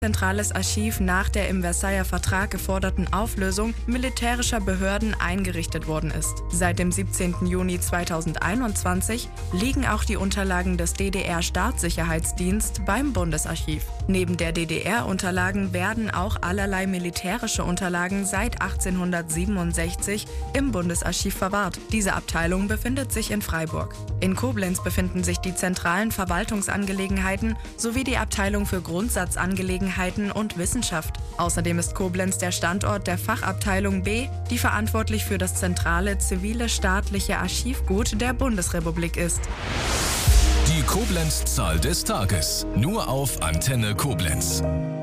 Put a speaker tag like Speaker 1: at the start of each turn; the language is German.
Speaker 1: zentrales Archiv nach der im Versailler Vertrag geforderten Auflösung militärischer Behörden eingerichtet worden ist. Seit dem 17. Juni 2021 liegen auch die Unterlagen des DDR-Staatssicherheitsdienst beim Bundesarchiv. Neben der DDR-Unterlagen werden auch allerlei militärische Unterlagen seit 1867 im Bundesarchiv verwahrt. Diese Abteilung befindet sich in Freiburg. In Koblenz befinden sich die zentralen Verwaltungsangelegenheiten sowie die Abteilung für Grundsatzangelegenheiten und Wissenschaft. Außerdem ist Koblenz der Standort der Fachabteilung B, die verantwortlich für das zentrale zivile staatliche Archivgut der Bundesrepublik ist.
Speaker 2: Die Koblenz-Zahl des Tages. Nur auf Antenne Koblenz.